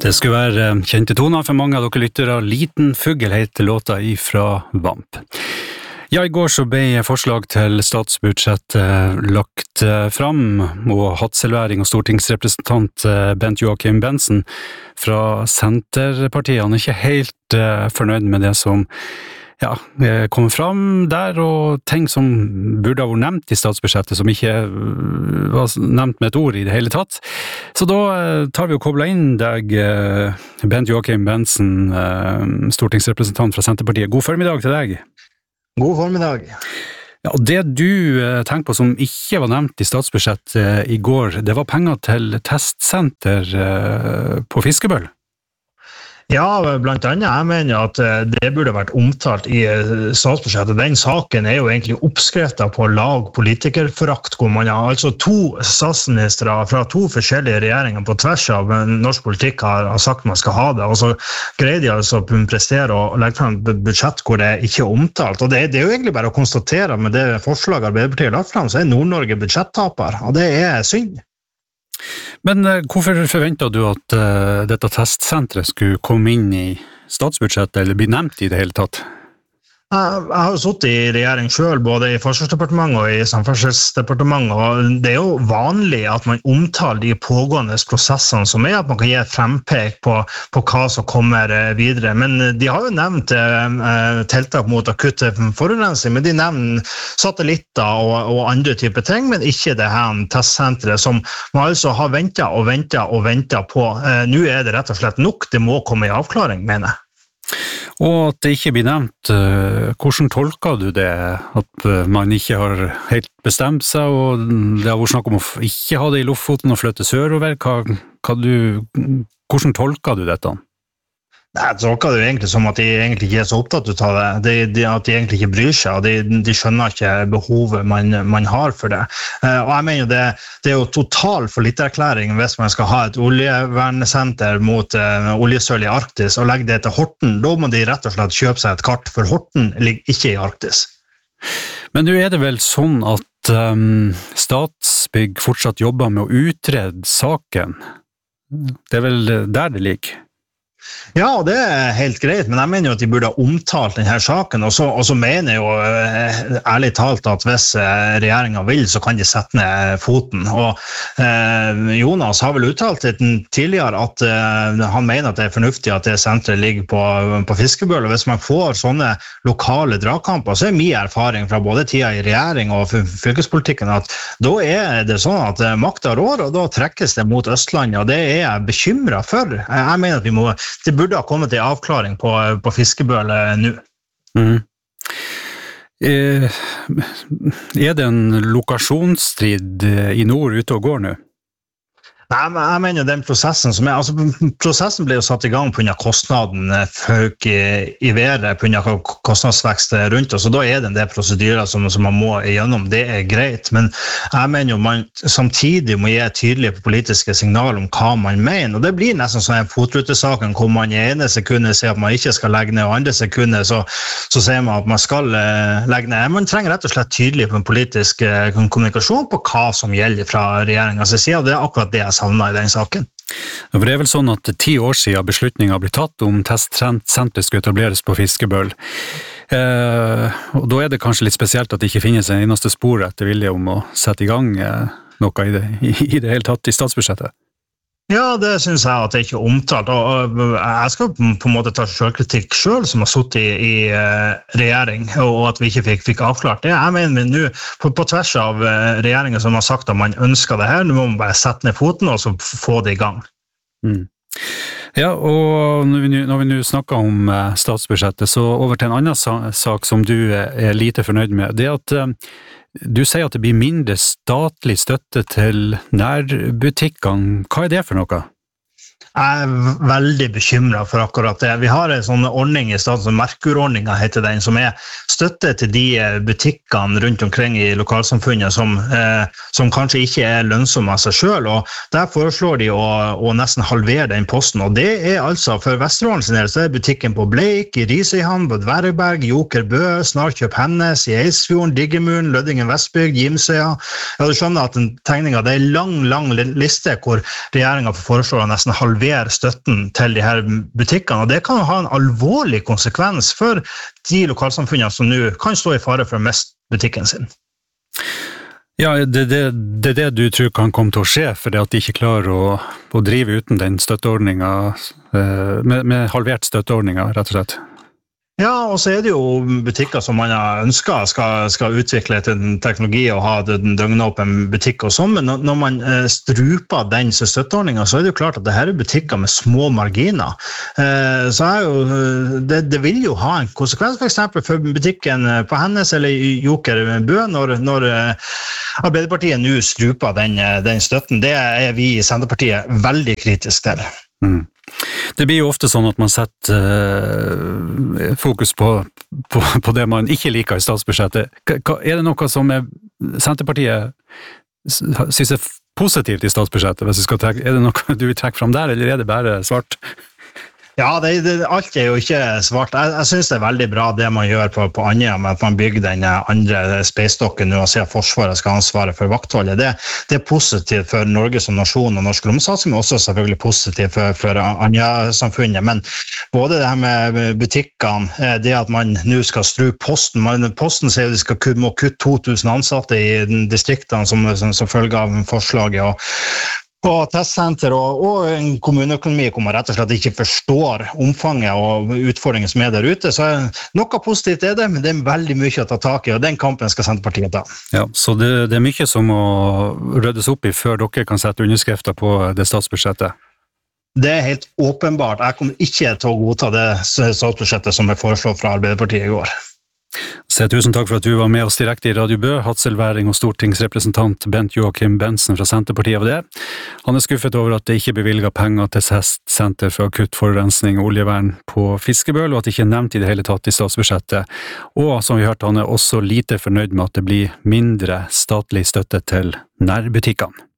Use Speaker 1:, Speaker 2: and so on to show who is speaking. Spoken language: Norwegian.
Speaker 1: Det skulle være kjente toner for mange av dere lyttere. Liten fugl heter låta ifra Vamp. Ja, i går så ble forslag til statsbudsjett lagt fram, og Hadsel-væring og stortingsrepresentant Bent Joachim Bentzen fra Senterpartiet, han ikke helt fornøyd med det som kommer fram der, og ting som burde ha vært nevnt i statsbudsjettet, som ikke var nevnt med et ord i det hele tatt. Så da tar vi og kobler inn deg, Bent Joachim Bentzen, stortingsrepresentant fra Senterpartiet. God formiddag til deg.
Speaker 2: God formiddag.
Speaker 1: Ja, og det du tenker på som ikke var nevnt i statsbudsjettet i går, det var penger til testsenter på Fiskebøl.
Speaker 2: Ja, blant annet. Jeg mener at det burde vært omtalt i statsbudsjettet. Den saken er jo egentlig oppskriftet på lag politikerforakt, hvor man har altså to statsministre fra to forskjellige regjeringer på tvers av norsk politikk har sagt man skal ha det, og så greier de altså å prestere og legge frem et budsjett hvor det ikke er omtalt. Og det er jo egentlig bare å konstatere med det forslaget Arbeiderpartiet har lagt frem, så er Nord-Norge budsjettaper, og det er synd.
Speaker 1: Men hvorfor forventet du at dette testsenteret skulle komme inn i statsbudsjettet, eller bli nevnt i det hele tatt?
Speaker 2: Jeg har sittet i regjering selv, både i Forsvarsdepartementet og i Samferdselsdepartementet, og det er jo vanlig at man omtaler de pågående prosessene som at man kan gi et frempek på hva som kommer videre. Men de har jo nevnt tiltak mot akutte forurensning, men de nevner satellitter og andre typer ting, men ikke det her testsenteret som man altså har ventet på. Nå er det rett og slett nok, det må komme i avklaring, mener jeg.
Speaker 1: Og at det ikke blir nevnt, hvordan tolker du det? At man ikke har helt bestemt seg, og det har vært snakk om å ikke ha det i Lofoten og flytte sørover. Hvordan tolker du dette?
Speaker 2: Jeg tolker det jo egentlig som at de egentlig ikke er så opptatt av det, at de egentlig ikke bryr seg, og de skjønner ikke behovet man har for det. Og jeg mener det er jo total fallitterklæring hvis man skal ha et oljevernsenter mot oljesøl i Arktis og legge det til Horten. Da må de rett og slett kjøpe seg et kart, for Horten ligger ikke i Arktis.
Speaker 1: Men nå er det vel sånn at Statsbygg fortsatt jobber med å utrede saken. Det er vel der det ligger?
Speaker 2: Ja, det er helt greit, men jeg mener jo at de burde ha omtalt denne saken, og så mener jeg jo ærlig talt at hvis regjeringen vil, så kan de sette ned foten. Og Jonas har vel uttalt tidligere at han mener at det er fornuftig at det senteret ligger på Fiskebøl, og hvis man får sånne lokale dragkamper, så er min erfaring fra både tida i regjering og fylkespolitikken at da er det sånn at makta rår, og da trekkes det mot Østlandet, og det er jeg bekymret for. Jeg mener at det burde ha kommet til avklaring på Fiskebøl nå.
Speaker 1: Er det en lokasjonsstrid i nord ute og går nå?
Speaker 2: Nei, men jeg mener den prosessen som er, prosessen ble jo satt i gang på grunn av kostnaden folk i været, på grunn av kostnadsvekst rundt oss, og da er det en del prosedyrer som man må igjennom, det er greit, men jeg mener jo man samtidig må gi tydelige politiske signaler om hva man mener, og det blir nesten sånn en fotrutesaken hvor man i ene sekundet sier at man ikke skal legge ned, og andre sekundet så sier man at man skal legge ned. Man trenger rett og slett tydelig på en politisk kommunikasjon på hva som gjelder fra regjeringens side, og det er akkurat det jeg savnet i den saken.
Speaker 1: For det er vel sånn at 10 år siden beslutningen ble tatt om testsenteret skulle etableres på Fiskebøl. Og da er det kanskje litt spesielt at det ikke finnes en eneste spor etter vilje om å sette i gang noe i det hele tatt i statsbudsjettet.
Speaker 2: Ja, det synes jeg at det ikke er omtalt, og jeg skal på en måte ta selvkritikk selv som har suttet i regjering, og at vi ikke fikk avklart det. Jeg mener nå, på tvers av regjeringen som har sagt at man ønsker det her, nå må man bare sette ned foten og så få det i gang.
Speaker 1: Ja, og når vi nå snakker om statsbudsjettet, så over til en annen sak som du er lite fornøyd med, det er at du sier at det blir mindre statlig støtte til nærbutikkene. Hva er det for noe?
Speaker 2: Jeg er veldig bekymret for akkurat det. Vi har en sånn ordning i stedet, som Merkur-ordningen heter den, som er støtte til de butikkene rundt omkring i lokalsamfunnet som kanskje ikke lønnsomme av seg selv, og der foreslår de å nesten halvere den posten, og det altså for Vesterålen sin del, så butikken på Bleik, i Risøyhamn, på Dvergberg, Joker Bø, Snarkjøp Hennes, i Eisfjorden, Diggemuren, Løddingen Vestbygd, Gimsøya. Ja, du skjønner at den tegningen, det lang liste hvor regjeringen foreslår å nesten halvere støtten til de her butikkene, og det kan ha en alvorlig konsekvens for de lokalsamfunnene som nå kan stå i fare for å miste butikken sin.
Speaker 1: Ja, det du tror kan komme til å skje, for det at de ikke klarer å drive uten den støtteordningen, med halvert støtteordninger, rett og slett.
Speaker 2: Ja, og så det jo butikker som man ønsker skal utvikle en teknologi og ha en døgnåpen butikk og sånn, men når man struper den støtteordningen, så det jo klart at det her butikker med små marginer. Så det vil jo ha en konsekvens, for eksempel for butikken på Hennes eller Joker Bø, når Arbeiderpartiet nå struper den støtten. Det vi i Senterpartiet veldig kritisk til.
Speaker 1: Det blir jo ofte sånn at man setter fokus på det man ikke liker i statsbudsjettet. Det noe som Senterpartiet synes positivt i statsbudsjettet? Det noe du vil trekke fram der, eller det bare svart?
Speaker 2: Ja, alt jo ikke svart. Jeg synes det veldig bra det man gjør på Andøya, med at man bygger den andre speistokken nå, og ser at Forsvaret skal ha ansvaret for vaktholdet. Det positivt for Norge som nasjon og norsk romsatsing, men også selvfølgelig positivt for Andøya-samfunnet. Men både det her med butikkene, det at man nå skal stru Posten, Posten sier at de må kutte 2000 ansatte i distriktene som følge av forslaget, og testsenter og en kommuneøkonomi hvor man rett og slett ikke forstår omfanget og utfordringen som der ute. Så noe positivt det, men det veldig mye å ta tak i, og den kampen skal Senterpartiet ta.
Speaker 1: Ja, så det mye som må ryddes opp i før dere kan sette underskrifter på det statsbudsjettet?
Speaker 2: Det helt åpenbart. Jeg kommer ikke til å godta det statsbudsjettet som foreslått fra Arbeiderpartiet i går.
Speaker 1: Så tusen takk for at du var med oss direkte i Radio Bø, Hadsel-væring og stortingsrepresentant Bent Joachim Bentzen fra Senterpartiet av det. Han skuffet over at det ikke bevilget penger til testsenter for akutt forurensning og oljevern på Fiskebøl, og at det ikke nevnt i det hele tatt i statsbudsjettet. Og som vi hørte, han også lite fornøyd med at det blir mindre statlig støtte til nærbutikkene.